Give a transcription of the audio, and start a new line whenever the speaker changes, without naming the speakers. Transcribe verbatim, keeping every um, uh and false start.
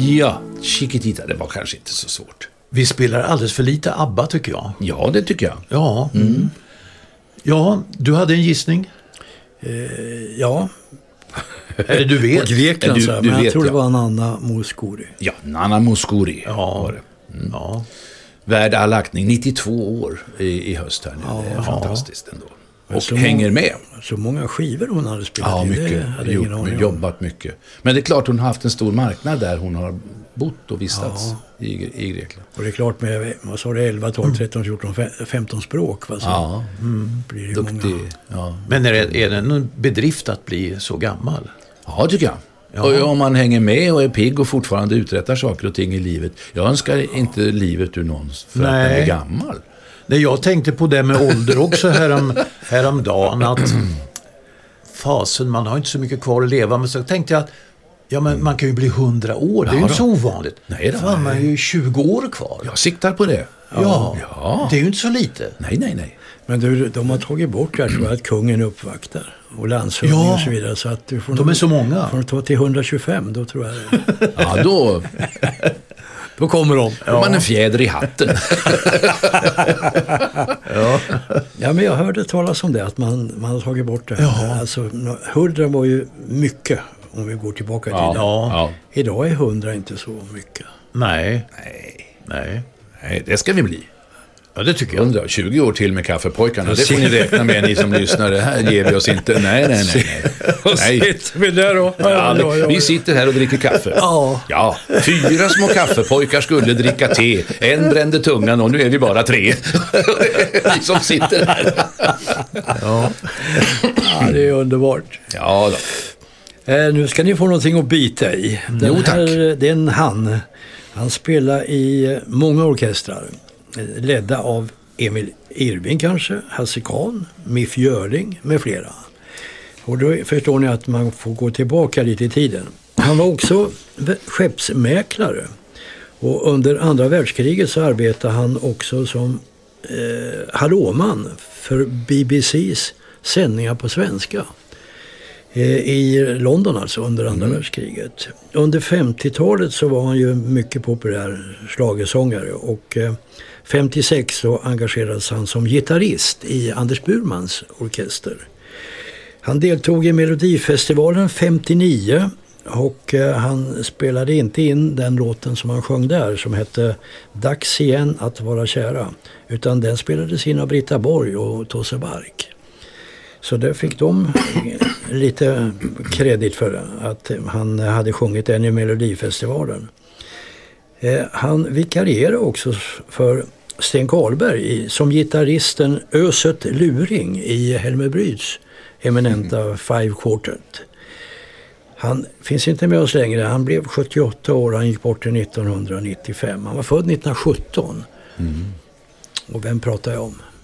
Ja, Chiquitita, det var kanske inte så svårt.
Vi spelar alldeles för lite ABBA tycker jag.
Ja, det tycker jag.
Ja, mm. ja du hade en gissning?
Eh, ja.
Eller du vet.
På Grekland,
du,
så,
du
men jag
vet,
tror det
ja.
var Nana Mouskouri.
Ja, Nana Mouskouri
Ja.
var det. Mm.
Ja.
Värd all aktning, nittiotvå år i, i höst här nu.
Ja,
det är
ja.
fantastiskt ändå. Och
så
hänger
många,
med.
Så många skivor hon hade spelat
Ja,
in.
mycket.
Det hade ingen
Jo,
aning om.
jobbat mycket. Men det är klart hon har haft en stor marknad där hon har bott och vistats
Ja.
i, i Grekland.
Och det är klart med, vad sa det, elva, tolv, tretton, fjorton, femton språk. Va? Så
Ja,
blir det ju
duktig.
många.
Ja.
Men är det, är det en bedrift att bli så gammal?
ja, tycker jag.
Ja.
Och om man hänger med och är pigg och fortfarande uträttar saker och ting i livet. Jag önskar inte livet ur någon för
Nej.
att den är gammal.
Nej, jag tänkte på det med ålder också härom, häromdagen. Att fasen, man har inte så mycket kvar att leva. Men så tänkte jag att ja, men man kan ju bli hundra år. Det är ju
Ja,
inte
då.
så ovanligt.
Nej då.
Fan, man är ju tjugo år kvar.
Jag siktar på det.
Ja,
Ja.
det är ju inte så lite.
Nej, nej, nej.
Men du, de har tagit bort det, tror jag, att kungen uppvaktar. Och landshövding
Ja.
och så vidare. Så att du får
De
nog-
är så många.
får du ta till hundratjugofem, då tror jag det.
Ja, då
Då kommer de.
får man en fjäder i hatten.
Ja, men jag hörde talas om det, att man, man har tagit bort det här.
Ja.
Alltså, hundra var ju mycket, om vi går tillbaka i tiden.
Ja, ja.
Idag är hundra inte så mycket.
Nej,
Nej.
nej.
Nej, det ska vi bli.
Ja, det tycker jag.
hundra, tjugo år till med kaffepojkarna. Det får ni räkna med, ni som lyssnar. Det här ger vi oss inte. Nej, nej, nej. nej. nej.
Sitter vi där då?
Ja, det- vi sitter här och dricker kaffe.
Ja.
Ja, fyra små kaffepojkar skulle dricka te. En brände tungan och nu är vi bara tre. Vi som sitter här.
Ja.
Ja, det är underbart.
Ja då.
Eh, nu ska ni få någonting att bita i. Den
Jo, tack.
här, det är en han. Han spelar i många orkestrar. eh, Ledda av Emil Irving kanske, Hasse Kahn, Miff Göring med flera. Och då förstår ni att man får gå tillbaka lite i tiden. Han var också vä- skeppsmäklare. Och under andra världskriget så arbetade han också som eh, hallåman för B B C:s sändningar på svenska. I London alltså under andra mm. världskriget. Under femtiotalet så var han ju mycket populär schlagersångare och eh, femtiosex så engagerades han som gitarrist i Anders Burmans orkester. Han deltog i Melodifestivalen femtionio och eh, han spelade inte in den låten som han sjöng där som hette Dags igen att vara kära, utan den spelades in av Britta Borg och Tosse Bark. Så där fick de lite kredit för det, att han hade sjungit den i Melodifestivalen. Eh, han vikarierade också för Sten Karlberg i, som gitarristen Öset Luring i Helmer Bryds eminenta mm. Five Quartet. Han finns inte med oss längre. Han blev sjuttioåtta år, han gick bort till nittonhundranittiofem. Han var född nittonhundrasjutton. Mm. Och vem pratar jag om?